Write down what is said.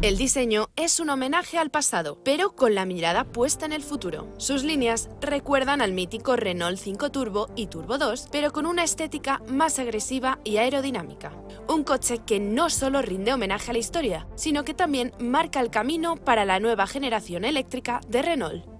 El diseño es un homenaje al pasado, pero con la mirada puesta en el futuro. Sus líneas recuerdan al mítico Renault 5 Turbo y Turbo 2, pero con una estética más agresiva y aerodinámica. Un coche que no solo rinde homenaje a la historia, sino que también marca el camino para la nueva generación eléctrica de Renault.